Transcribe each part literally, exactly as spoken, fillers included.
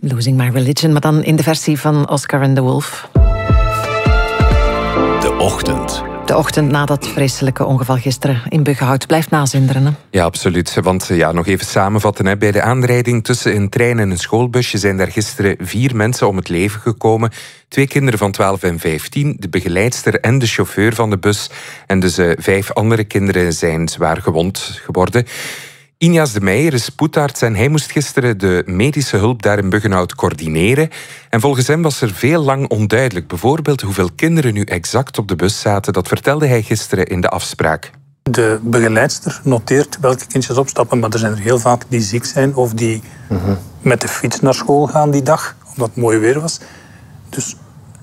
Losing My Religion, maar dan in de versie van Oscar and the Wolf. De ochtend. De ochtend na dat vreselijke ongeval gisteren in Buggenhout blijft nazinderen. Hè? Ja, absoluut. Want ja, nog even samenvatten. Hè. Bij de aanrijding tussen een trein en een schoolbusje zijn daar gisteren vier mensen om het leven gekomen. Twee kinderen van twaalf en vijftien, de begeleidster en de chauffeur van de bus. En dus uh, vijf andere kinderen zijn zwaar gewond geworden. Injas de Meijer is spoedarts en hij moest gisteren de medische hulp daar in Buggenhout coördineren. En volgens hem was er veel lang onduidelijk. Bijvoorbeeld hoeveel kinderen nu exact op de bus zaten. Dat vertelde hij gisteren in de afspraak. De begeleidster noteert welke kindjes opstappen, maar er zijn er heel vaak die ziek zijn of die mm-hmm. met de fiets naar school gaan die dag, omdat het mooi weer was. Dus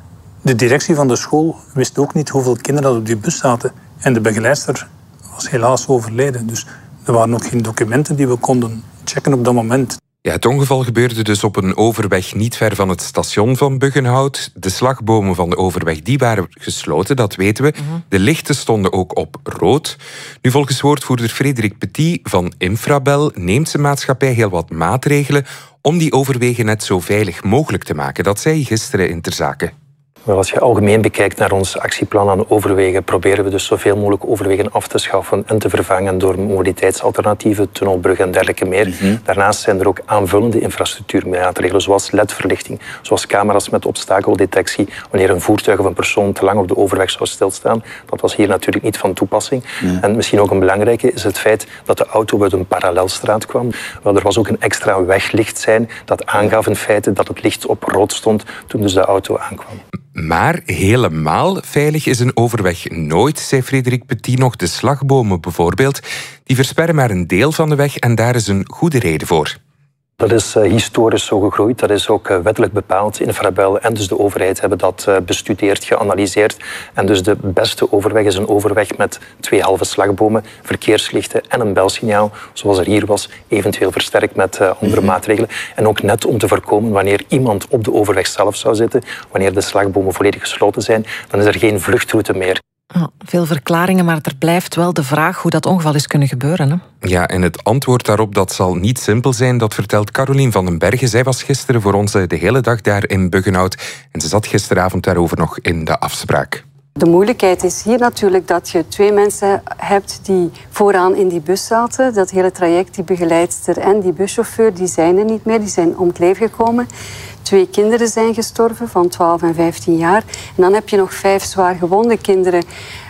de directie van de school wist ook niet hoeveel kinderen op die bus zaten. En de begeleidster was helaas overleden. Dus er waren ook geen documenten die we konden checken op dat moment. Ja, het ongeval gebeurde dus op een overweg niet ver van het station van Buggenhout. De slagbomen van de overweg die waren gesloten, dat weten we. Mm-hmm. De lichten stonden ook op rood. Nu, volgens woordvoerder Frederik Petit van Infrabel neemt zijn maatschappij heel wat maatregelen om die overwegen net zo veilig mogelijk te maken. Dat zei hij gisteren in Ter Zake. Als je algemeen bekijkt naar ons actieplan aan overwegen, proberen we dus zoveel mogelijk overwegen af te schaffen en te vervangen door mobiliteitsalternatieven, tunnelbruggen en dergelijke meer. Mm-hmm. Daarnaast zijn er ook aanvullende infrastructuurmaatregelen, zoals L E D-verlichting, zoals camera's met obstakeldetectie, wanneer een voertuig of een persoon te lang op de overweg zou stilstaan. Dat was hier natuurlijk niet van toepassing. Mm. En misschien ook een belangrijke is het feit dat de auto uit een parallelstraat kwam. Wel, er was ook een extra weglicht zijn dat aangaf in feite dat het licht op rood stond toen dus de auto aankwam. Maar helemaal veilig is een overweg nooit, zei Frederik Petit nog. De slagbomen bijvoorbeeld, die versperren maar een deel van de weg en daar is een goede reden voor. Dat is uh, historisch zo gegroeid, dat is ook uh, wettelijk bepaald. Infrabel en dus de overheid hebben dat uh, bestudeerd, geanalyseerd. En dus de beste overweg is een overweg met twee halve slagbomen, verkeerslichten en een belsignaal, zoals er hier was, eventueel versterkt met uh, andere mm-hmm. maatregelen. En ook net om te voorkomen wanneer iemand op de overweg zelf zou zitten, wanneer de slagbomen volledig gesloten zijn, dan is er geen vluchtroute meer. Oh, veel verklaringen, maar er blijft wel de vraag hoe dat ongeval is kunnen gebeuren. Hè? Ja, en het antwoord daarop dat zal niet simpel zijn. Dat vertelt Carolien van den Bergen. Zij was gisteren voor ons de hele dag daar in Buggenhout. En ze zat gisteravond daarover nog in de afspraak. De moeilijkheid is hier natuurlijk dat je twee mensen hebt die vooraan in die bus zaten. Dat hele traject, die begeleidster en die buschauffeur, die zijn er niet meer. Die zijn om het leven gekomen. Twee kinderen zijn gestorven van twaalf en vijftien jaar. En dan heb je nog vijf zwaar gewonde kinderen.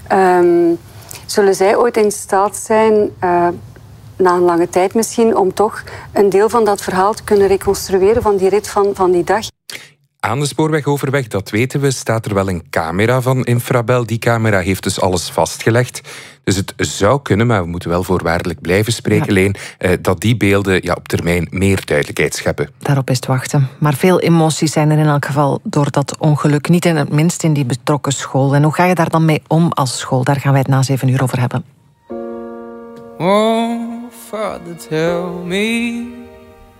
Um, zullen zij ooit in staat zijn, uh, na een lange tijd misschien, om toch een deel van dat verhaal te kunnen reconstrueren van die rit van, van die dag? Aan de spoorwegoverweg, dat weten we, staat er wel een camera van Infrabel. Die camera heeft dus alles vastgelegd. Dus het zou kunnen, maar we moeten wel voorwaardelijk blijven spreken, ja. Leen, eh, dat die beelden ja, op termijn meer duidelijkheid scheppen. Daarop is het wachten. Maar veel emoties zijn er in elk geval door dat ongeluk. Niet in het minst in die betrokken school. En hoe ga je daar dan mee om als school? Daar gaan wij het na zeven uur over hebben. Oh, Father, tell me